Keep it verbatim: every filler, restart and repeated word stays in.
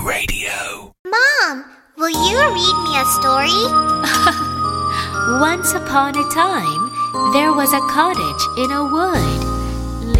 Radio. Mom, will you read me a story? Once upon a time, there was a cottage in a wood.